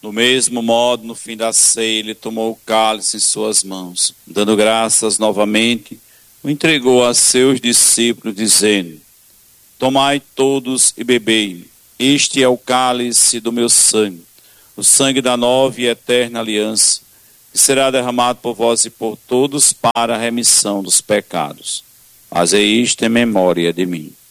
Do mesmo modo, no fim da ceia, ele tomou o cálice em suas mãos, dando graças novamente, o entregou a seus discípulos, dizendo: tomai todos e bebei, este é o cálice do meu sangue, o sangue da nova e eterna aliança, que será derramado por vós e por todos para a remissão dos pecados. Fazei isto em memória de mim.